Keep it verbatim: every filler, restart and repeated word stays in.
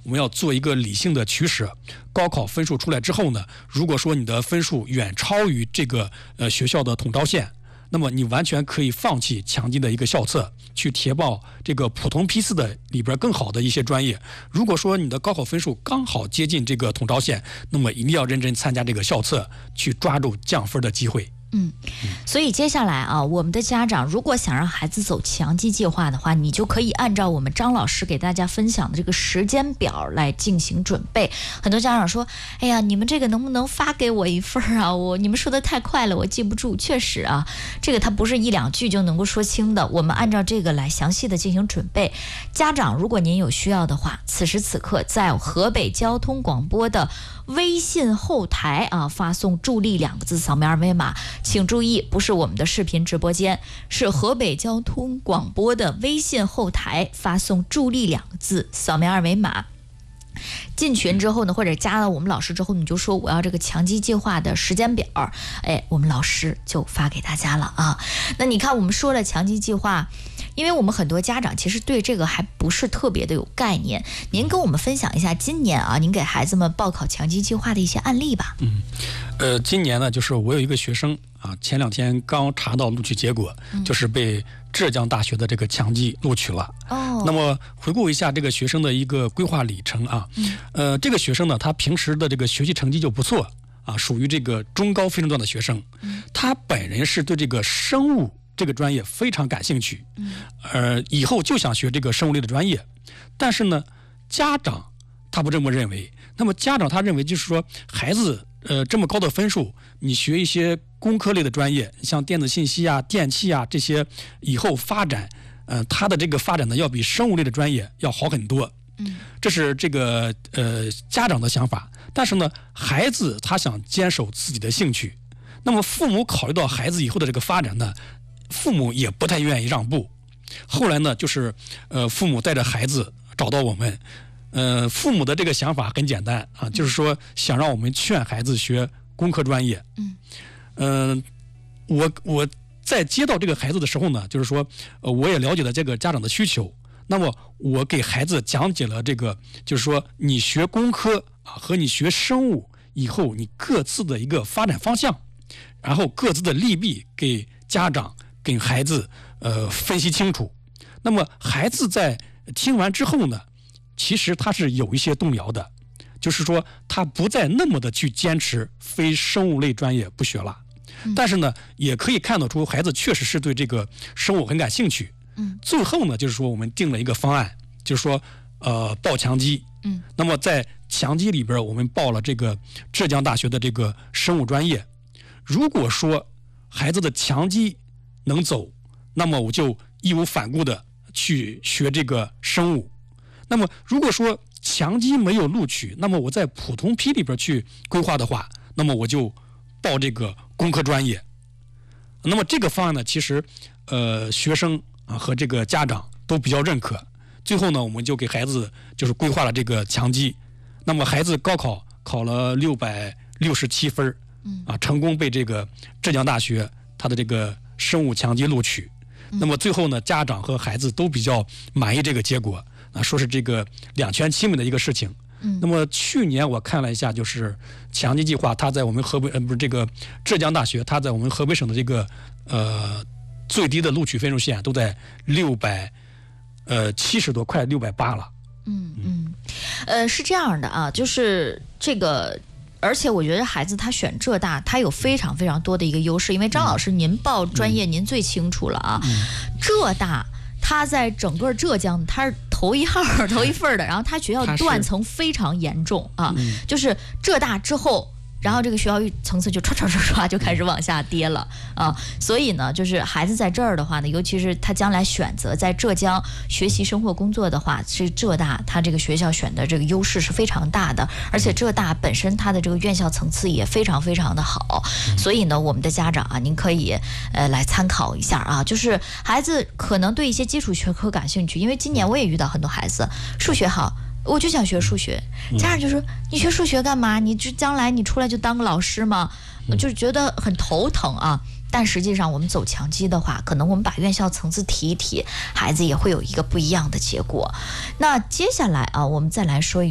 我们要做一个理性的取舍。高考分数出来之后呢，如果说你的分数远超于这个呃学校的统招线，那么你完全可以放弃强基的一个校测，去填报这个普通批次的里边更好的一些专业。如果说你的高考分数刚好接近这个统招线，那么一定要认真参加这个校测，去抓住降分的机会。 嗯，所以接下来啊，我们的家长如果想让孩子走强基计划的话，你就可以按照我们张老师给大家分享的这个时间表来进行准备。很多家长说：“哎呀，你们这个能不能发给我一份啊？我你们说的太快了，我记不住。”确实啊，这个它不是一两句就能够说清的。我们按照这个来详细的进行准备。家长，如果您有需要的话，此时此刻在河北交通广播的微信后台啊，发送“助力”两个字，扫描二维码。请注意，不是我们的视频直播间，是河北交通广播的微信后台发送“助力”两个字，扫描二维码。进群之后呢，或者加了我们老师之后，你就说我要这个强基计划的时间表，哎，我们老师就发给大家了啊。那你看，我们说了强基计划，因为我们很多家长其实对这个还不是特别的有概念。您跟我们分享一下今年啊，您给孩子们报考强基计划的一些案例吧。 嗯，呃，今年呢，就是我有一个学生啊，前两天刚查到录取结果，嗯、就是被浙江大学的这个强基录取了。哦，那么回顾一下这个学生的一个规划里程啊，嗯、呃，这个学生呢，他平时的这个学习成绩就不错啊，属于这个中高分数段的学生。嗯、他本人是对这个生物这个专业非常感兴趣，嗯、呃，以后就想学这个生物类的专业。但是呢，家长他不这么认为。那么家长他认为就是说，孩子呃这么高的分数，你学一些工科类的专业，像电子信息啊、电气啊这些，以后发展，呃，他的这个发展呢，要比生物类的专业要好很多。嗯，这是这个呃家长的想法。但是呢，孩子他想坚守自己的兴趣，那么父母考虑到孩子以后的这个发展呢，父母也不太愿意让步。后来呢，就是呃父母带着孩子找到我们。呃，父母的这个想法很简单啊，就是说想让我们劝孩子学工科专业。嗯，呃，我我在接到这个孩子的时候呢，就是说，呃，我也了解了这个家长的需求。那么我给孩子讲解了这个，就是说你学工科啊和你学生物以后你各自的一个发展方向，然后各自的利弊给家长给孩子呃分析清楚。那么孩子在听完之后呢，其实他是有一些动摇的，就是说他不再那么的去坚持非生物类专业不学了，嗯、但是呢，也可以看得出孩子确实是对这个生物很感兴趣。嗯，最后呢，就是说我们定了一个方案，就是说呃报强基。嗯，那么在强基里边，我们报了这个浙江大学的这个生物专业。如果说孩子的强基能走，那么我就义无反顾的去学这个生物。那么如果说强基没有录取，那么我在普通批里边去规划的话，那么我就报这个工科专业。那么这个方案呢，其实呃学生啊和这个家长都比较认可。最后呢，我们就给孩子就是规划了这个强基。那么孩子高考考了六百六十七分，啊，成功被这个浙江大学他的这个生物强基录取。那么最后呢，家长和孩子都比较满意这个结果。啊，说是这个两全其美的一个事情。嗯，那么去年我看了一下，就是强基计划，它在我们河北呃不是这个浙江大学，它在我们河北省的这个呃最低的录取分数线都在六百呃七十多，快六百八了。 嗯嗯，呃是这样的啊，就是这个。而且我觉得孩子他选浙大，他有非常非常多的一个优势，因为张老师您报专业您最清楚了啊，嗯、浙大他在整个浙江他是头一号头一份的，然后他学校断层非常严重啊，就是浙大之后。然后这个学校层次就唰唰唰唰就开始往下跌了啊，所以呢，就是孩子在这儿的话呢，尤其是他将来选择在浙江学习、生活、工作的话，是浙大他这个学校选的这个优势是非常大的，而且浙大本身它的这个院校层次也非常非常的好，所以呢，我们的家长啊，您可以呃来参考一下啊，就是孩子可能对一些基础学科感兴趣，因为今年我也遇到很多孩子数学好。我就想学数学，家长就说你学数学干嘛？你这将来你出来就当个老师吗？就是觉得很头疼啊。但实际上我们走强基的话，可能我们把院校层次提一提，孩子也会有一个不一样的结果。那接下来啊，我们再来说一